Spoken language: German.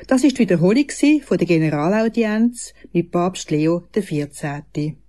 Das ist die Wiederholung von der Generalaudienz mit Papst Leo XIV.